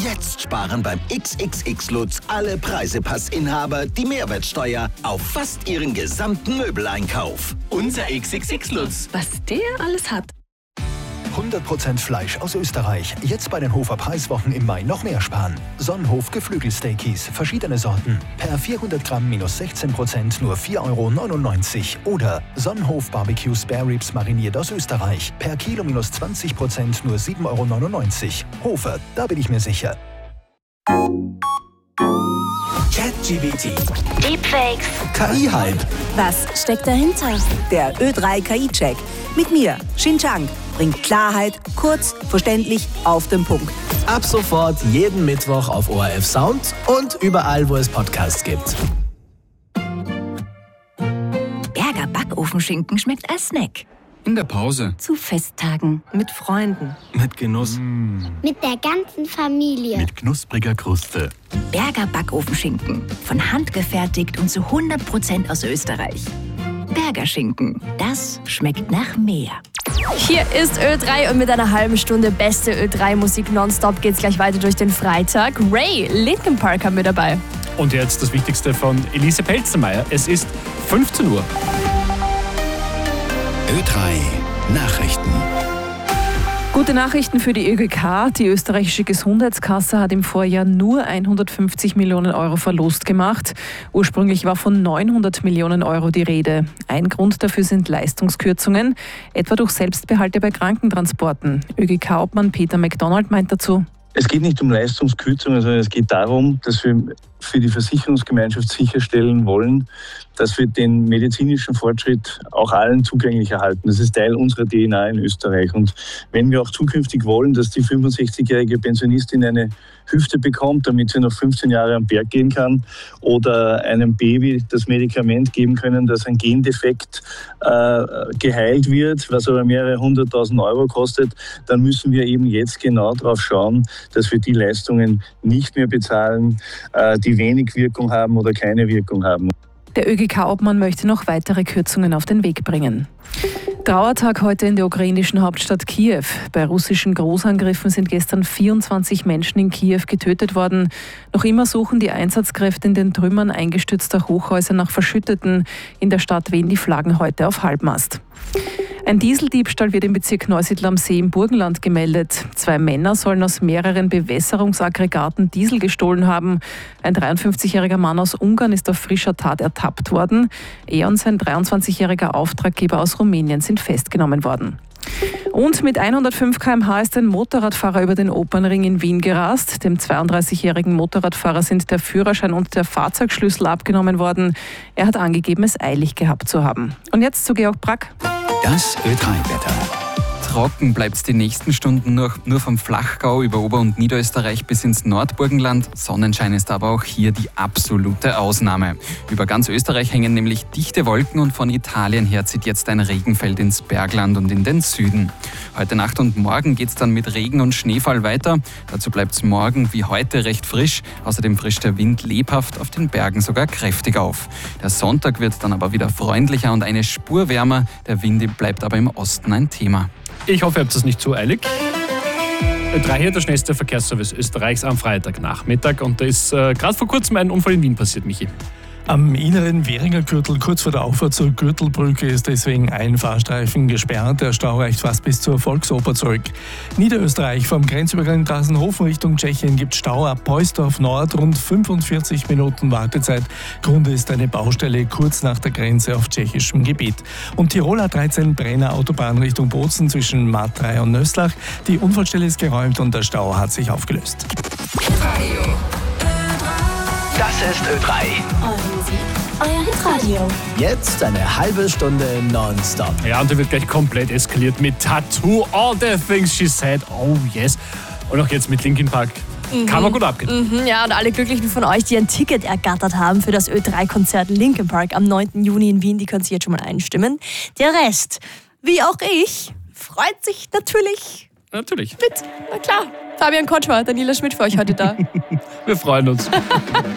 Jetzt sparen beim XXX Lutz alle Preisepass-Inhaber die Mehrwertsteuer auf fast ihren gesamten Möbeleinkauf. Unser XXX Lutz. Was der alles hat. 100% Fleisch aus Österreich. Jetzt bei den Hofer Preiswochen im Mai noch mehr sparen. Sonnenhof Geflügelsteakies, verschiedene Sorten. Per 400 Gramm minus 16% nur 4,99 €. Oder Sonnenhof Barbecue Spare Ribs mariniert aus Österreich. Per Kilo minus 20% nur 7,99 €. Hofer, da bin ich mir sicher. ChatGPT. Deepfakes. KI-Hype. Was steckt dahinter? Der Ö3 KI-Check. Mit mir, Xinjiang. Bringt Klarheit, kurz, verständlich, auf den Punkt. Ab sofort jeden Mittwoch auf ORF Sound und überall, wo es Podcasts gibt. Berger Backofenschinken schmeckt als Snack. In der Pause. Zu Festtagen. Mit Freunden. Mit Genuss. Mit der ganzen Familie. Mit knuspriger Kruste. Berger Backofenschinken. Von Hand gefertigt und zu 100% aus Österreich. Berger Schinken. Das schmeckt nach mehr. Hier ist Ö3 und mit einer halben Stunde beste Ö3-Musik nonstop geht's gleich weiter durch den Freitag. Ray, Linkin Park haben wir dabei. Und jetzt das Wichtigste von Elise Pelzermeier. Es ist 15 Uhr. Ö3 Nachrichten. Gute Nachrichten für die ÖGK. Die österreichische Gesundheitskasse hat im Vorjahr nur 150 Millionen € Verlust gemacht. Ursprünglich war von 900 Millionen € die Rede. Ein Grund dafür sind Leistungskürzungen, etwa durch Selbstbehalte bei Krankentransporten. ÖGK-Obmann Peter McDonald meint dazu: Es geht nicht um Leistungskürzungen, sondern es geht darum, dass wir für die Versicherungsgemeinschaft sicherstellen wollen, dass wir den medizinischen Fortschritt auch allen zugänglich erhalten. Das ist Teil unserer DNA in Österreich. Und wenn wir auch zukünftig wollen, dass die 65-jährige Pensionistin eine Hüfte bekommt, damit sie noch 15 Jahre am Berg gehen kann, oder einem Baby das Medikament geben können, dass ein Gendefekt geheilt wird, was aber mehrere 100.000 € kostet, dann müssen wir eben jetzt genau darauf schauen, dass wir die Leistungen nicht mehr bezahlen, die wenig Wirkung haben oder keine Wirkung haben. Der ÖGK-Obmann möchte noch weitere Kürzungen auf den Weg bringen. Trauertag heute in der ukrainischen Hauptstadt Kiew. Bei russischen Großangriffen sind gestern 24 Menschen in Kiew getötet worden. Noch immer suchen die Einsatzkräfte in den Trümmern eingestürzter Hochhäuser nach Verschütteten. In der Stadt wehen die Flaggen heute auf Halbmast. Ein Dieseldiebstahl wird im Bezirk Neusiedl am See im Burgenland gemeldet. 2 Männer sollen aus mehreren Bewässerungsaggregaten Diesel gestohlen haben. Ein 53-jähriger Mann aus Ungarn ist auf frischer Tat ertappt worden. Er und sein 23-jähriger Auftraggeber aus Rumänien sind festgenommen worden. Und mit 105 km/h ist ein Motorradfahrer über den Opernring in Wien gerast. Dem 32-jährigen Motorradfahrer sind der Führerschein und der Fahrzeugschlüssel abgenommen worden. Er hat angegeben, es eilig gehabt zu haben. Und jetzt zu Georg Brack. Das Ö3-Wetter. Trocken bleibt es die nächsten Stunden nur vom Flachgau über Ober- und Niederösterreich bis ins Nordburgenland. Sonnenschein ist aber auch hier die absolute Ausnahme. Über ganz Österreich hängen nämlich dichte Wolken und von Italien her zieht jetzt ein Regenfeld ins Bergland und in den Süden. Heute Nacht und morgen geht es dann mit Regen und Schneefall weiter. Dazu bleibt es morgen wie heute recht frisch. Außerdem frischt der Wind lebhaft, auf den Bergen sogar kräftig auf. Der Sonntag wird dann aber wieder freundlicher und eine Spur wärmer. Der Wind bleibt aber im Osten ein Thema. Ich hoffe, ihr habt es nicht zu eilig. Ö3 hier, der schnellste Verkehrsservice Österreichs am Freitagnachmittag. Und da ist gerade vor kurzem ein Unfall in Wien passiert, Michi. Am inneren Währinger Gürtel, kurz vor der Auffahrt zur Gürtelbrücke, ist deswegen ein Fahrstreifen gesperrt. Der Stau reicht fast bis zur Volksoper zurück. Niederösterreich vom Grenzübergang Drassenhofen Richtung Tschechien gibt Stau ab Poisdorf Nord, rund 45 Minuten Wartezeit. Grund ist eine Baustelle kurz nach der Grenze auf tschechischem Gebiet. Und Tiroler 13 Brenner Autobahn Richtung Bozen zwischen Matrei und Nöslach. Die Unfallstelle ist geräumt und der Stau hat sich aufgelöst. Das ist Ö3. Euer Hitradio. Jetzt eine halbe Stunde nonstop. Ja, und der wird gleich komplett eskaliert mit Tattoo, all the things she said, oh yes. Und auch jetzt mit Linkin Park. Kann man gut abgehen. Ja, und alle Glücklichen von euch, die ein Ticket ergattert haben für das Ö3-Konzert Linkin Park am 9. Juni in Wien, die können sich jetzt schon mal einstimmen. Der Rest, wie auch ich, freut sich natürlich. Natürlich. Mit, na klar. Fabian Kotschmer, Daniela Schmidt für euch heute da. Wir freuen uns.